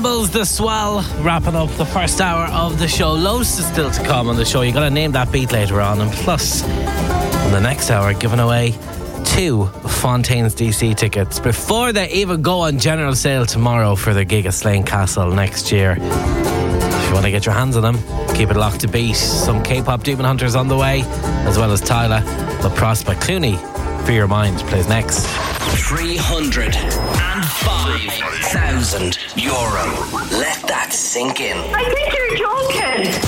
Rambles, The Swell, wrapping up the first hour of the show. Loads is still to come on the show. You're going to name that beat later on. And plus, in the next hour, giving away 2 Fontaine's DC tickets before they even go on general sale tomorrow for their gig at Slane Castle next year. If you want to get your hands on them, keep it locked to beat. Some K-pop Demon Hunters on the way, as well as Tyler, the Prospect. Clooney, For Your Mind, plays next. 305,000 euro. Let that sink in. I think you're joking.